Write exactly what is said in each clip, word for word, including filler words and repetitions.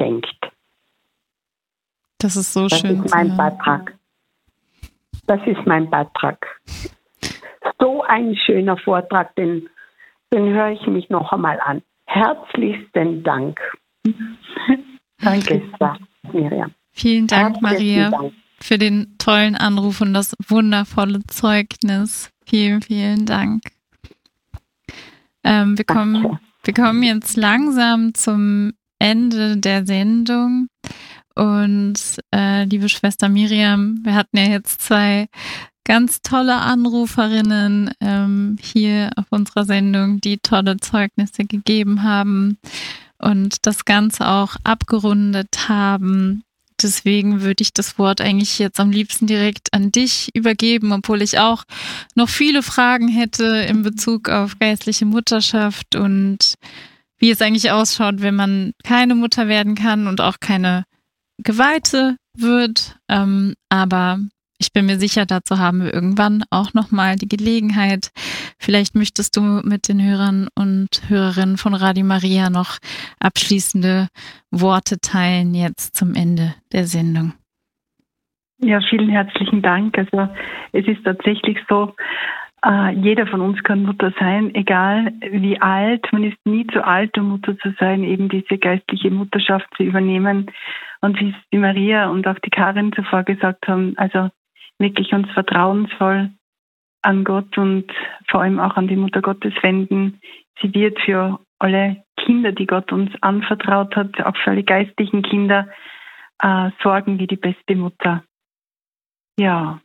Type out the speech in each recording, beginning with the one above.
schenkt. Das ist so das schön. Das ist mein Beitrag. Das ist mein Beitrag. So ein schöner Vortrag, den, den höre ich mich noch einmal an. Herzlichsten Dank. Danke, Miriam. Vielen Dank, Maria, Dank. für den tollen Anruf und das wundervolle Zeugnis. Vielen, vielen Dank. Ähm, wir, kommen, wir kommen jetzt langsam zum Ende der Sendung. Und äh, liebe Schwester Miriam, wir hatten ja jetzt zwei ganz tolle Anruferinnen ähm, hier auf unserer Sendung, die tolle Zeugnisse gegeben haben und das Ganze auch abgerundet haben. Deswegen würde ich das Wort eigentlich jetzt am liebsten direkt an dich übergeben, obwohl ich auch noch viele Fragen hätte in Bezug auf geistliche Mutterschaft und wie es eigentlich ausschaut, wenn man keine Mutter werden kann und auch keine Geweihte wird. Ähm, aber ich bin mir sicher, dazu haben wir irgendwann auch nochmal die Gelegenheit. Vielleicht möchtest du mit den Hörern und Hörerinnen von Radio Maria noch abschließende Worte teilen jetzt zum Ende der Sendung. Ja, vielen herzlichen Dank. Also es ist tatsächlich so, äh, jeder von uns kann Mutter sein, egal wie alt. Man ist nie zu alt, um Mutter zu sein, eben diese geistliche Mutterschaft zu übernehmen. Und wie es die Maria und auch die Karin zuvor gesagt haben, also wirklich uns vertrauensvoll an Gott und vor allem auch an die Mutter Gottes wenden. Sie wird für alle Kinder, die Gott uns anvertraut hat, auch für alle geistlichen Kinder, äh, sorgen wie die beste Mutter. Ja.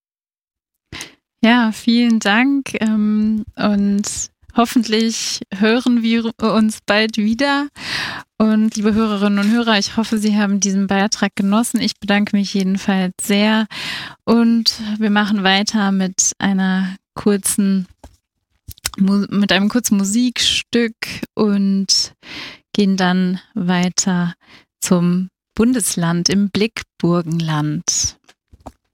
Ja, vielen Dank ähm, und hoffentlich hören wir uns bald wieder. Und liebe Hörerinnen und Hörer, ich hoffe, Sie haben diesen Beitrag genossen. Ich bedanke mich jedenfalls sehr. Und wir machen weiter mit einer kurzen, mit einem kurzen Musikstück und gehen dann weiter zum Bundesland im Blickburgenland.